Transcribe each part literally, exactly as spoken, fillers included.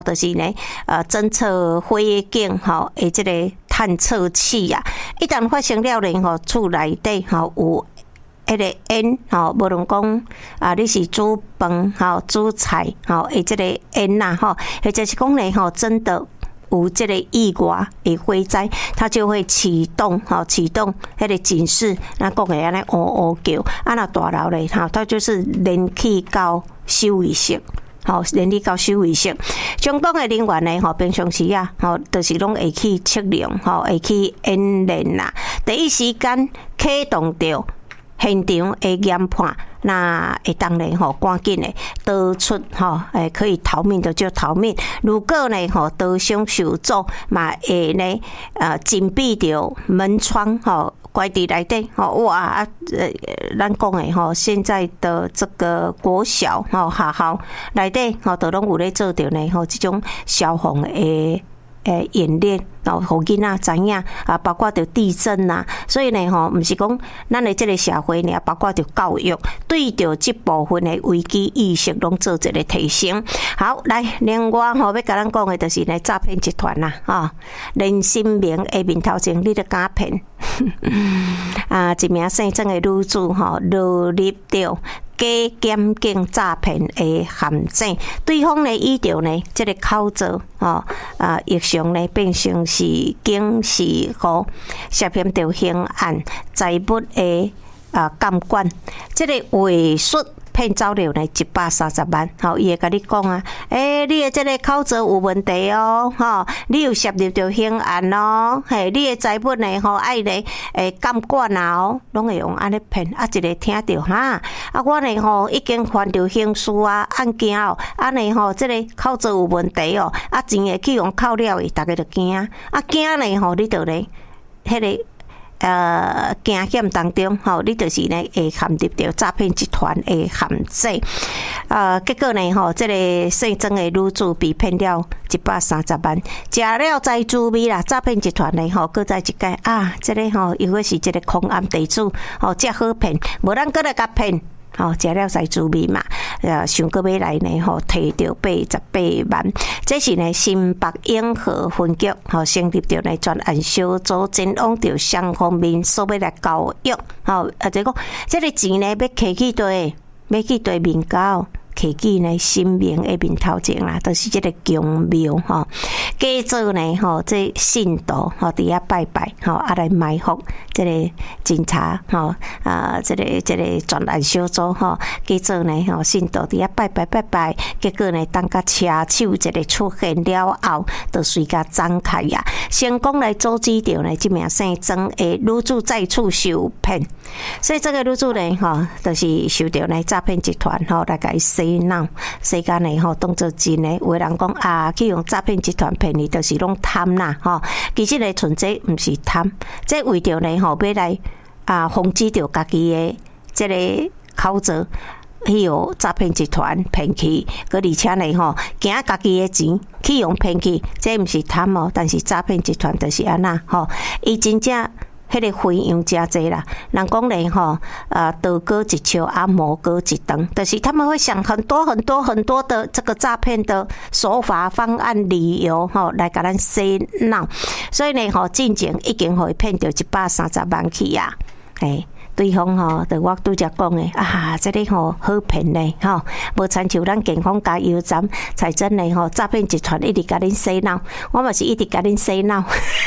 就是呢，呃，侦测火警吼，诶，这个探测器啊，一旦发生了呢，吼，厝内底吼有迄个烟吼，无论讲啊，你是煮饭吼、煮菜吼，诶，这个烟呐吼，或者是讲呢吼，真的有这个意外的火灾，它就会启动吼，启动迄个警示，那讲会安尼呜呜叫，啊那大楼咧吼，它就是连起到收卫室。吼，连理到收卫室，相当的人员呢，吼，平常时啊，吼，就是拢会去测量，吼，会去演练啦，第一时间启动着现场的研判，那会当然吼，赶紧的逃出吼，诶，可以逃命的就逃命。如果呢，吼，逃伤受阻，嘛会呢，呃，紧闭着门窗，吼。关伫内底吼，哇啊！呃，咱讲诶吼，现在的这个国小吼学校内底吼，都拢有咧做着呢吼，这种消防诶诶演练，然后互囡仔知影啊，包括着地震呐，所以呢吼，毋是讲咱诶这个社会呢，包括着教育，对着这部分诶危机意识，拢做一个提升。好，来，另外吼，要甲咱讲诶，就是呢诈骗集团啦，啊，连新明诶面头前你都假骗。啊，一名姓曾的女子吼，落入到假检警诈骗的陷阱，对方呢依照呢这个口罩吼啊，异常呢变成是警示和涉嫌着刑案财物的啊监管，这个伪术。骗走了呢一百三十万，吼，伊会甲你讲啊，诶、欸，你的这个口罩有问题哦，吼，你有涉入着刑案哦，嘿，你的财物呢，吼，爱呢，诶，监管啊，哦，拢会用安尼骗，啊，一个听着哈，啊，我呢，吼，已经犯着刑事啊案件哦，啊呢，吼，这个口罩有问题哦，啊，钱会去用扣了，伊大家就惊，啊，惊呢，吼，你着呢，迄个。呃，惊险当中，吼，你就是呢会陷入到诈骗集团的陷阱。呃，结果呢，吼，这个姓曾的女子被骗了一百三十万，食了再滋味啦。诈骗集团呢，吼，搁再一届啊，这个吼，因为是这个空安地主，吼，遮好骗，无咱搁来甲骗。吼，食了再滋味嘛，呃，想搁要来呢，吼，摕到八十八万，这是呢新北永和分局，吼，成立着呢专案小组，前往着双方面所要来交易，吼，啊，即讲，这个钱呢要摕去对，要去对面交。摕去呢新明的面头前啦，就是这个宫庙吼，假做呢吼，这信徒吼伫遐拜拜吼，啊来埋伏这个警察吼啊，这个这个专案小组吼，假做呢吼信徒伫遐拜拜拜拜，结果呢当甲车手这个出现了后，就随甲张开呀，成功来阻止掉呢这名姓曾的女子再次受骗，所以这个女子呢吼，就是受到呢诈骗集团吼来甲伊洗脑，世间呢吼当作真的，有的人讲啊，去用诈骗集团骗你，就是拢贪啦吼。其实呢，纯粹毋是贪，这为着呢吼，要来啊防止着家己的这个口罩去用诈骗集团骗去，佮而且呢吼，惊家己的钱去用骗去，这毋是贪哦，但是诈骗集团就是安那吼，伊真正。迄个费用真济啦，人讲咧吼，呃，道高一尺啊，魔高一丈，就是他们会想很多很多很多的这个诈骗的手法、方案、理由吼，来甲咱洗脑。所以呢，吼，进前已经互伊骗到一百三十万去啊，诶。对方吼，就我拄则讲诶，啊，这个吼好骗咧，吼，无亲像咱健康加油站，才真诶吼，诈骗集团一直甲恁洗脑，我嘛是一直甲恁洗脑。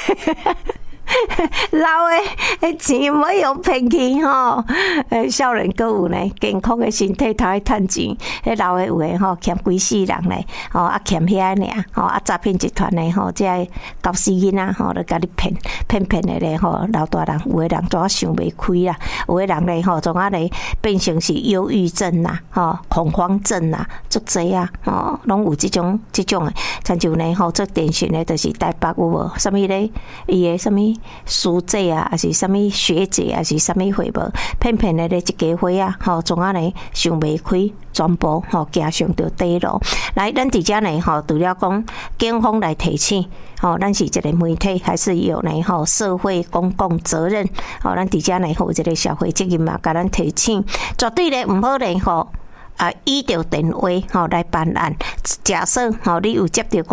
老的诶钱唔好用骗去吼，诶，少年阁有呢，健康的身体头爱趁钱，迄老的有诶吼，欠几世人咧，吼啊欠遐尔，吼啊诈骗集团咧吼，即个搞死囡仔吼，就甲你骗骗骗的咧吼，老大人有诶人怎啊想袂开啦，有诶人咧吼，怎啊咧变成是忧郁症啦，吼恐慌症啦，足侪啊，吼拢有即种即种诶，亲像咧吼，最典型诶，就是台北有无，啥物咧，伊诶啥物。书记啊，还是什么学姐，还是什么会无骗骗的咧一家伙啊，吼，总啊呢想袂开，全部吼加上着底路。来，咱伫遮呢吼，除了讲警方来提醒，吼，咱是一个媒体，还是有呢吼社会公共责任，吼，咱伫遮呢有一个社会责任嘛，甲咱提醒，绝对咧毋好咧吼。 啊，依着电话吼来办案。假设吼你有接到